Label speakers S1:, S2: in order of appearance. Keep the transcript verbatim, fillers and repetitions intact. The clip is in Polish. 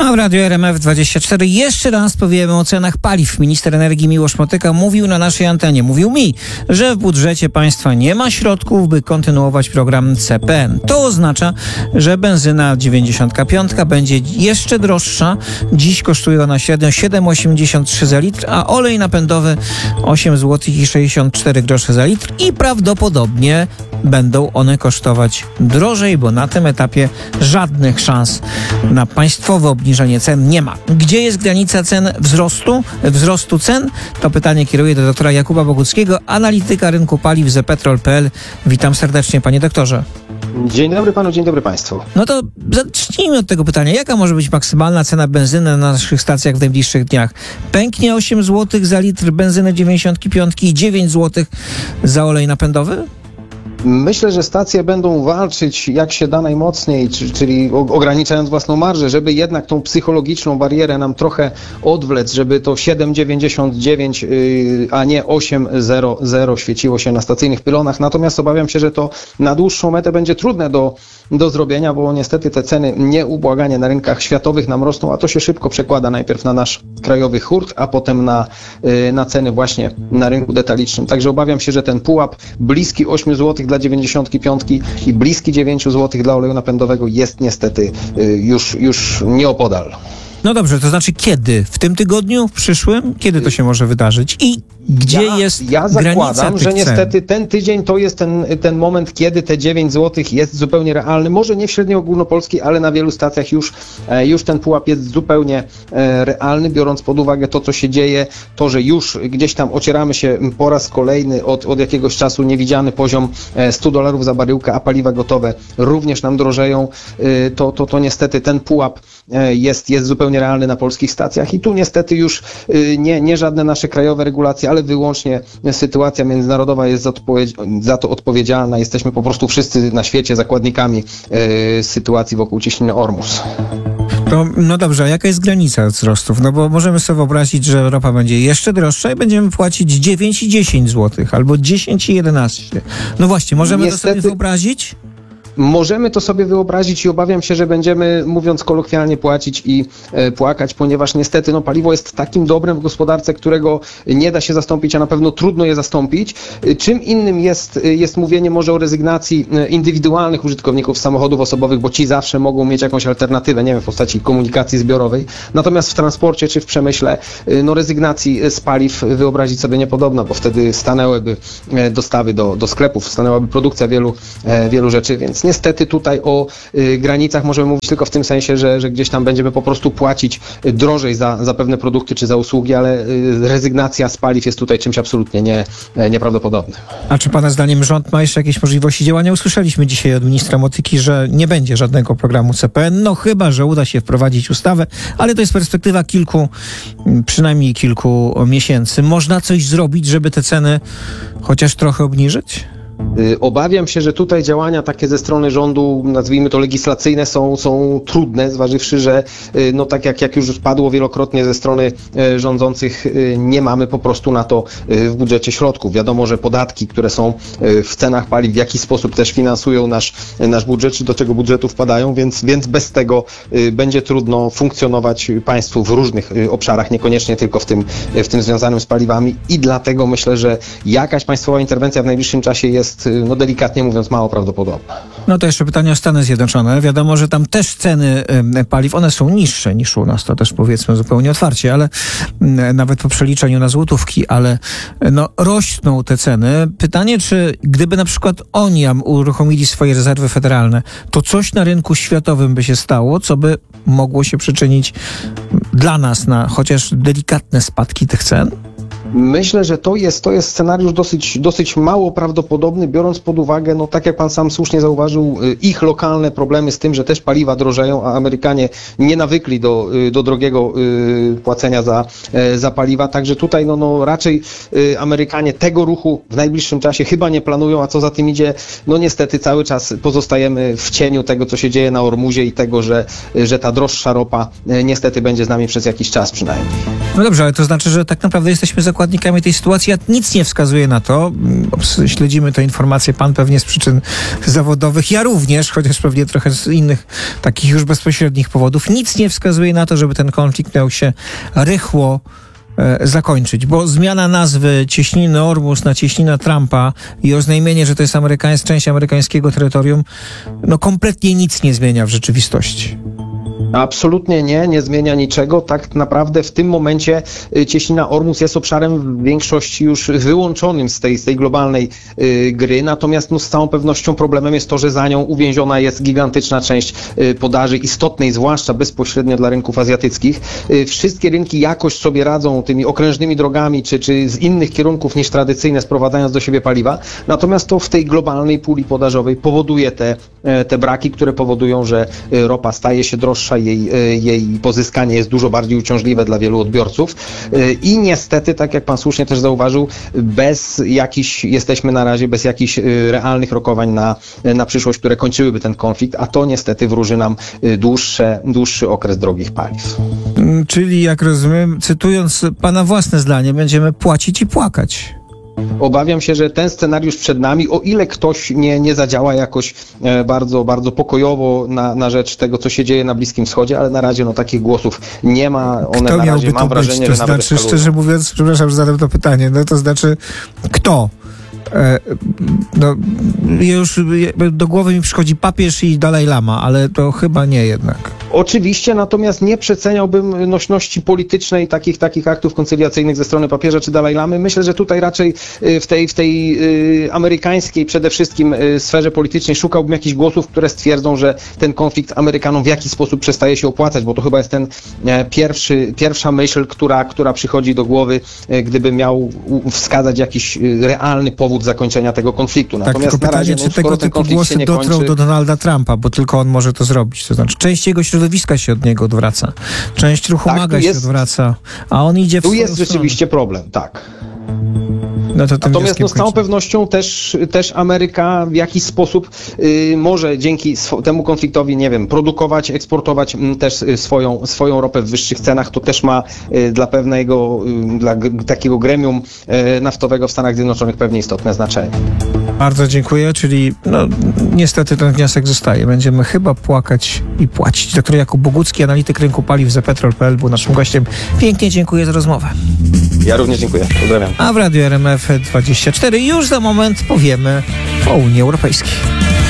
S1: A w Radiu R M F dwadzieścia cztery jeszcze raz powiemy o cenach paliw. Minister energii Miłosz Motyka mówił na naszej antenie, mówił mi, że w budżecie państwa nie ma środków, by kontynuować program C P N. To oznacza, że benzyna dziewięćdziesiąt pięć będzie jeszcze droższa. Dziś kosztuje ona średnio siedem osiemdziesiąt trzy za litr, a olej napędowy osiem złotych sześćdziesiąt cztery grosze za litr i prawdopodobnie będą one kosztować drożej, bo na tym etapie żadnych szans na państwowe obniżenie cen nie ma. Gdzie jest granica cen wzrostu, wzrostu cen? To pytanie kieruję do doktora Jakuba Boguckiego, analityka rynku paliw ze petrol kropka p l. Witam serdecznie, panie doktorze.
S2: Dzień dobry panu, dzień dobry państwu.
S1: No to zacznijmy od tego pytania. Jaka może być maksymalna cena benzyny na naszych stacjach w najbliższych dniach? Pęknie osiem złotych za litr benzyny dziewięćdziesiąt pięć i dziewięć złotych za olej napędowy?
S2: Myślę, że stacje będą walczyć jak się da najmocniej, czyli ograniczając własną marżę, żeby jednak tą psychologiczną barierę nam trochę odwlec, żeby to siedem dziewięćdziesiąt dziewięć, a nie osiem zero zero świeciło się na stacyjnych pylonach. Natomiast obawiam się, że to na dłuższą metę będzie trudne do, do zrobienia, bo niestety te ceny nieubłaganie na rynkach światowych nam rosną, a to się szybko przekłada najpierw na nasz krajowy hurt, a potem na, na ceny właśnie na rynku detalicznym. Także obawiam się, że ten pułap bliski ośmiu złotych dla dziewięćdziesiątki piątki i bliski dziewięciu złotych dla oleju napędowego jest niestety już, już nieopodal.
S1: No dobrze, to znaczy kiedy? W tym tygodniu? W przyszłym? Kiedy to się może wydarzyć? I gdzie
S2: ja,
S1: jest
S2: Ja zakładam, że
S1: cen?
S2: niestety ten tydzień to jest ten, ten moment, kiedy te dziewięć złotych jest zupełnie realny. Może nie w średniej ogólnopolskiej, ale na wielu stacjach już, już ten pułap jest zupełnie realny, biorąc pod uwagę to, co się dzieje, to, że już gdzieś tam ocieramy się po raz kolejny od, od jakiegoś czasu niewidziany poziom stu dolarów za baryłkę, a paliwa gotowe również nam drożeją, to, to, to niestety ten pułap jest, jest zupełnie realny na polskich stacjach i tu niestety już nie, nie żadne nasze krajowe regulacje, ale wyłącznie sytuacja międzynarodowa jest za to, za to odpowiedzialna. Jesteśmy po prostu wszyscy na świecie zakładnikami e, sytuacji wokół ciśnienia Ormus.
S1: No, no dobrze, a jaka jest granica wzrostów? No bo możemy sobie wyobrazić, że ropa będzie jeszcze droższa i będziemy płacić dziewięć i dziesięć złotych albo dziesięć i jedenaście. No właśnie, możemy Niestety... to sobie wyobrazić?
S2: Możemy to sobie wyobrazić i obawiam się, że będziemy, mówiąc kolokwialnie, płacić i e, płakać, ponieważ niestety no, paliwo jest takim dobrem w gospodarce, którego nie da się zastąpić, a na pewno trudno je zastąpić. E, czym innym jest, jest mówienie może o rezygnacji indywidualnych użytkowników samochodów osobowych, bo ci zawsze mogą mieć jakąś alternatywę, nie wiem, w postaci komunikacji zbiorowej. Natomiast w transporcie czy w przemyśle e, no, rezygnacji z paliw wyobrazić sobie niepodobno, bo wtedy stanęłyby dostawy do, do sklepów, stanęłaby produkcja wielu, e, wielu rzeczy, więc niestety tutaj o y, granicach możemy mówić tylko w tym sensie, że, że gdzieś tam będziemy po prostu płacić y, drożej za, za pewne produkty czy za usługi, ale y, rezygnacja z paliw jest tutaj czymś absolutnie nie, y, nieprawdopodobnym.
S1: A czy pana zdaniem rząd ma jeszcze jakieś możliwości działania? Usłyszeliśmy dzisiaj od ministra Motyki, że nie będzie żadnego programu C P N, no chyba że uda się wprowadzić ustawę, ale to jest perspektywa kilku, przynajmniej kilku miesięcy. Można coś zrobić, żeby te ceny chociaż trochę obniżyć?
S2: Obawiam się, że tutaj działania takie ze strony rządu, nazwijmy to legislacyjne, są, są trudne, zważywszy, że no tak jak, jak już padło wielokrotnie ze strony rządzących, nie mamy po prostu na to w budżecie środków. Wiadomo, że podatki, które są w cenach paliw, w jakiś sposób też finansują nasz, nasz budżet, czy do tego budżetu wpadają, więc, więc bez tego będzie trudno funkcjonować państwu w różnych obszarach, niekoniecznie tylko w tym, w tym związanym z paliwami i dlatego myślę, że jakaś państwowa interwencja w najbliższym czasie jest jest, no delikatnie mówiąc, mało prawdopodobna.
S1: No to jeszcze pytanie o Stany Zjednoczone. Wiadomo, że tam też ceny y, paliw, one są niższe niż u nas, to też powiedzmy zupełnie otwarcie, ale y, nawet po przeliczeniu na złotówki, ale y, no rosną te ceny. Pytanie, czy gdyby na przykład oni uruchomili swoje rezerwy federalne, to coś na rynku światowym by się stało, co by mogło się przyczynić dla nas na chociaż delikatne spadki tych cen?
S2: Myślę, że to jest, to jest scenariusz dosyć, dosyć mało prawdopodobny, biorąc pod uwagę, no tak jak pan sam słusznie zauważył, ich lokalne problemy z tym, że też paliwa drożeją, a Amerykanie nie nawykli do, do drogiego płacenia za, za paliwa. Także tutaj no, no raczej Amerykanie tego ruchu w najbliższym czasie chyba nie planują, a co za tym idzie, no niestety cały czas pozostajemy w cieniu tego, co się dzieje na Ormuzie i tego, że, że ta droższa ropa niestety będzie z nami przez jakiś czas przynajmniej.
S1: No dobrze, ale to znaczy, że tak naprawdę jesteśmy zakładnikami zakładnikami tej sytuacji, a nic nie wskazuje na to, śledzimy tę informację, pan pewnie z przyczyn zawodowych, ja również, chociaż pewnie trochę z innych takich już bezpośrednich powodów, nic nie wskazuje na to, żeby ten konflikt miał się rychło zakończyć, bo zmiana nazwy cieśniny Ormus na cieśnina Trumpa i oznajmienie, że to jest amerykańs- część amerykańskiego terytorium, no kompletnie nic nie zmienia w rzeczywistości.
S2: Absolutnie nie, nie zmienia niczego. Tak naprawdę w tym momencie cieśnina Ormus jest obszarem w większości już wyłączonym z tej, z tej globalnej y, gry, natomiast no, z całą pewnością problemem jest to, że za nią uwięziona jest gigantyczna część y, podaży istotnej, zwłaszcza bezpośrednio dla rynków azjatyckich. Y, wszystkie rynki jakoś sobie radzą tymi okrężnymi drogami, czy, czy z innych kierunków niż tradycyjne, sprowadzając do siebie paliwa, natomiast to w tej globalnej puli podażowej powoduje te, te braki, które powodują, że ropa staje się droższa, Jej, jej pozyskanie jest dużo bardziej uciążliwe dla wielu odbiorców i niestety, tak jak pan słusznie też zauważył, bez jakichś, jesteśmy na razie bez jakichś realnych rokowań na, na przyszłość, które kończyłyby ten konflikt, a to niestety wróży nam dłuższe, dłuższy okres drogich paliw.
S1: Czyli, jak rozumiem, cytując pana własne zdanie, będziemy płacić i płakać.
S2: Obawiam się, że ten scenariusz przed nami, o ile ktoś nie, nie zadziała jakoś e, bardzo, bardzo pokojowo na, na rzecz tego, co się dzieje na Bliskim Wschodzie, ale na razie no, takich głosów nie ma. One
S1: Kto
S2: na
S1: miałby
S2: razie, mam
S1: to
S2: wrażenie,
S1: być? To
S2: że nawet
S1: znaczy,
S2: eskalują.
S1: szczerze mówiąc, przepraszam, że zadam to pytanie, no to znaczy, kto? E, no, już do głowy mi przychodzi papież i Dalaj Lama, ale to chyba nie jednak.
S2: Oczywiście, natomiast nie przeceniałbym nośności politycznej takich, takich aktów koncyliacyjnych ze strony papieża czy Dalaj Lamy. Myślę, że tutaj raczej w tej, w tej y, amerykańskiej przede wszystkim y, sferze politycznej szukałbym jakichś głosów, które stwierdzą, że ten konflikt Amerykanom w jakiś sposób przestaje się opłacać, bo to chyba jest ten e, pierwszy, pierwsza myśl, która, która przychodzi do głowy, e, gdyby miał u, wskazać jakiś y, realny powód zakończenia tego konfliktu.
S1: Tak,
S2: Natomiast
S1: tylko
S2: na razie,
S1: pytanie,
S2: no,
S1: czy tego
S2: skoro ten
S1: typu
S2: konflikt się
S1: głosy
S2: nie
S1: dotrą
S2: kończy,
S1: do Donalda Trumpa, bo tylko on może to zrobić. To znaczy, część jego środowiska się od niego odwraca. Część ruchu
S2: Tak,
S1: MAGA
S2: tu
S1: się
S2: jest-
S1: odwraca, a on idzie w
S2: tu
S1: swoją
S2: jest
S1: stronę.
S2: rzeczywiście problem, tak.
S1: No to tym
S2: Natomiast
S1: wnioskiem
S2: no, z całą
S1: kończymy.
S2: pewnością też, też Ameryka w jakiś sposób y, może dzięki sw- temu konfliktowi, nie wiem, produkować, eksportować m, też y, swoją, swoją ropę w wyższych cenach. To też ma y, dla pewnego, y, dla g- takiego gremium y, naftowego w Stanach Zjednoczonych pewnie istotne znaczenie.
S1: Bardzo dziękuję, czyli no, niestety ten wniosek zostaje. Będziemy chyba płakać i płacić. Doktor Jakub Bogucki, analityk rynku paliw za petrol kropka p l, był naszym gościem. Pięknie dziękuję za rozmowę.
S2: Ja również dziękuję. Pozdrawiam.
S1: A w Radiu R M F dwadzieścia cztery już za moment powiemy o Unii Europejskiej.